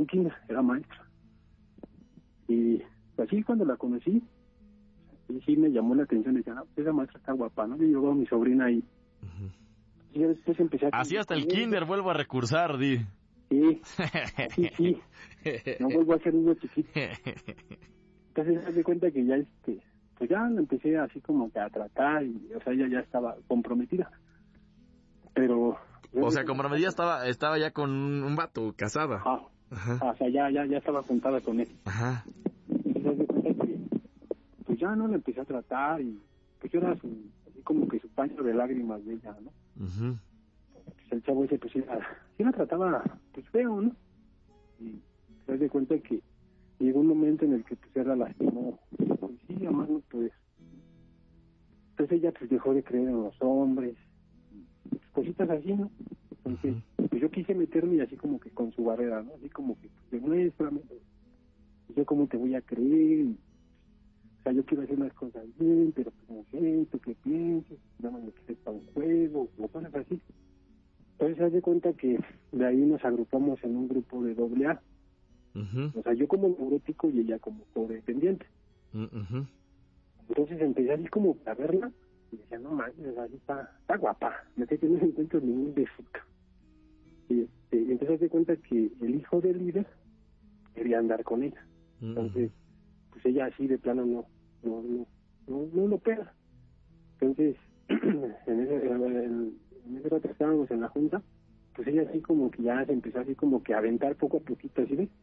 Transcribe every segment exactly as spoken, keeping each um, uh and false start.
kinder, era maestra. Y así cuando la conocí, y sí me llamó la atención, decía, no, esa maestra está guapa, ¿no? Y yo veo a mi sobrina ahí. Uh-huh. Y yo después empecé a... Así hasta el kinder vuelvo a recursar, di. Sí, sí, sí. No vuelvo a ser niño chiquito. Entonces me di cuenta que ya, este, pues ya la empecé así como que a tratar, y, o sea, ella ya estaba comprometida. Pero... O sea, comprometida estaba, estaba ya con un vato, casada. Ah, Ajá. O sea, ya, ya, ya estaba juntada con él. Ajá. Entonces me di cuenta que, pues ya no la empecé a tratar, y pues yo era su, así como que su paño de lágrimas de ella, ¿no? Uh-huh. Pues el chavo ese, pues sí la, sí la trataba, pues feo, ¿no? Y se da cuenta que llegó un momento en el que pues ella la lastimó. Pues sí, además no pues. Entonces ella pues dejó de creer en los hombres, pues, cositas así, ¿no? Entonces, uh-huh. pues yo quise meterme y así como que con su barrera, ¿no? Así como que, pues, demuéstrame, pues, yo cómo te voy a creer, y, o sea, yo quiero hacer las cosas bien, pero pues no sé, tú qué piensas, no me quieres para un juego, o cosas así. Entonces se hace cuenta que de ahí nos agrupamos en un grupo de doble A. Uh-huh. O sea, yo como neurótico y ella como codependiente. Uh-huh. Entonces empecé así como a verla y decía, no manches, así está, está guapa, me sé que no encuentro ningún defecto. Y este, entonces se hace cuenta que el hijo del líder quería andar con ella. Uh-huh. Entonces, pues ella así de plano no, no, no, no, no lo pega. Entonces, en ese, en el, en ese rato que estábamos en la junta, pues ella así como que ya se empezó así como que a aventar poco a poquito, ¿sí ves?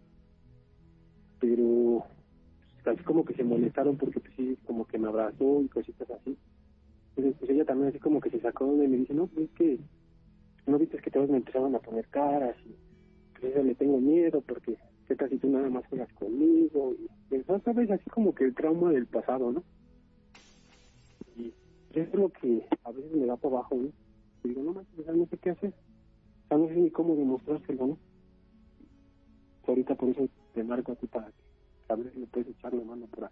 Pero pues, así como que se molestaron porque pues sí, como que me abrazó y cositas así. Entonces pues ella también así como que se sacó de mí y me dice, no, pues es que no viste que todos me empezaron a poner caras y pues eso le tengo miedo porque qué tal si tú nada más juegas conmigo y eso, sabes, así como que el trauma del pasado, ¿no? Y es lo que a veces me da para abajo, ¿no? Y digo, no más, no sé qué hacer. O sea, no sé ni cómo demostrárselo, ¿no? Ahorita por eso te marco a ti para que a ver si le puedes echar la mano por ahí.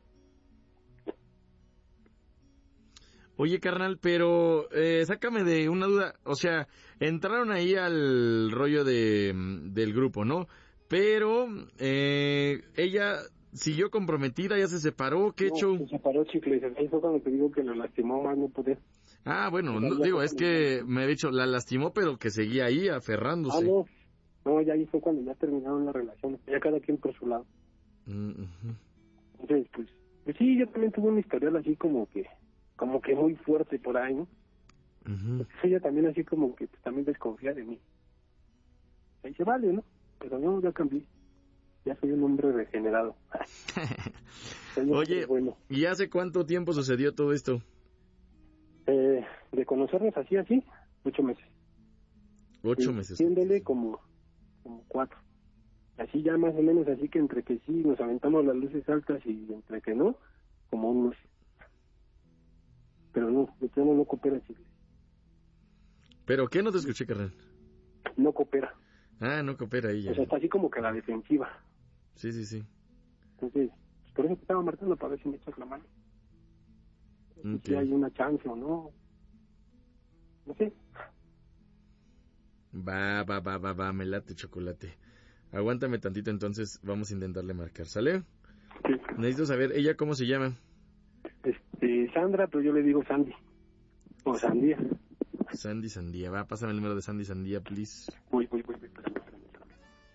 Oye, carnal, pero eh, sácame de una duda. O sea, entraron ahí al rollo de del grupo, ¿no? Pero eh, ella siguió comprometida, ya se separó, ¿qué no, show? Se separó, chicles, ahí fue cuando te digo que la lastimó más no poder. Ah, bueno, no, digo, es que me he dicho, la lastimó, pero que seguía ahí aferrándose. Ah, no, no, ya ahí fue cuando ya terminaron la relación, ya cada quien por su lado. Uh-huh. Entonces, pues, pues sí, yo también tuve una historial así como que, como que muy fuerte por ahí, ¿no? Uh-huh. Pues ella también así como que pues, también desconfía de mí. Ahí se vale, ¿no? Pero no, ya cambié. Ya soy un hombre regenerado. Oye, bueno. ¿Y hace cuánto tiempo sucedió todo esto? Eh, de conocernos así, así, ocho meses. Ocho y, meses. Siéndole como, como cuatro. Así ya más o menos, así que entre que sí nos aventamos las luces altas y entre que no, como unos. Pero no, de plano no coopera, chicos. ¿Pero qué? No te escuché, carnal. No coopera. Ah, no coopera ella. O sea, está así como que a la defensiva. Sí, sí, sí. Entonces, pues por eso te estaba marcando para ver si me echas la mano. Okay. Si hay una chance o no. No sé. Va, va, va, va, va, me late chocolate. Aguántame tantito, entonces vamos a intentarle marcar, ¿sale? Sí. Necesito saber, ¿ella cómo se llama? Este, Sandra, pero yo le digo Sandy. O Sandía. Sandy Sandía, va, pásame el número de Sandy Sandía, please. Voy, voy, voy, voy, espérame, espérame, espérame.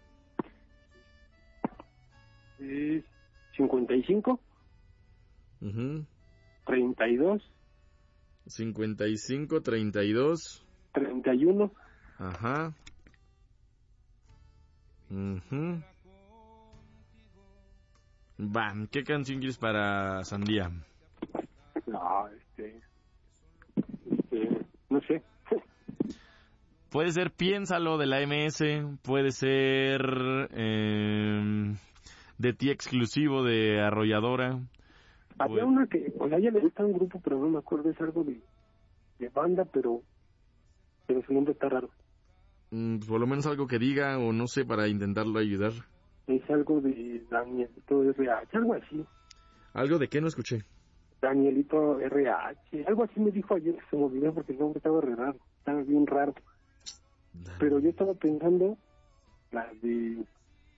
Es cincuenta y cinco. Uh-huh. treinta y dos. cincuenta y cinco, treinta y dos. treinta y uno. Ajá. Uh-huh. Va, ¿qué canción quieres para Sandía? No, este... este no sé. Puede ser Piénsalo de la M S, puede ser eh, De Ti Exclusivo de Arrolladora. Había una que, o sea, a ella le gusta un grupo, pero no me acuerdo, es algo de, de banda, pero pero su nombre está raro. Mm, por lo menos algo que diga, o no sé, para intentarlo ayudar. Es algo de Danielito R H, algo así. ¿Algo de qué no escuché? Danielito R H, algo así me dijo ayer, se me olvidó porque el nombre estaba re raro, estaba bien raro. Dale. Pero yo estaba pensando la de